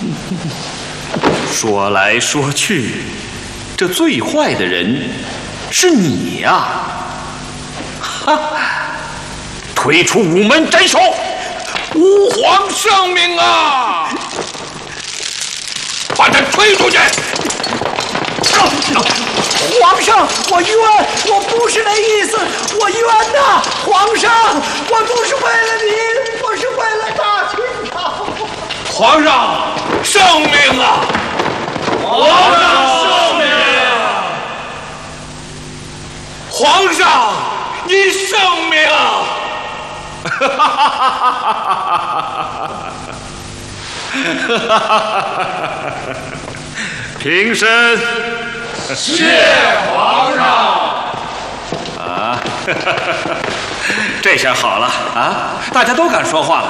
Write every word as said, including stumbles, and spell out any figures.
说来说去，这最坏的人是你呀、啊！哈！推出午门斩首！吾皇圣命啊！把他推出去！ 皇上，我冤，我不是那意思，我冤呐！皇上，我不是为了你，我是为了大清朝。 皇上，圣命啊！皇上圣命！皇上，你圣命！哈哈哈哈哈！平身。 谢皇上。 啊，这下好了啊！大家都敢说话了。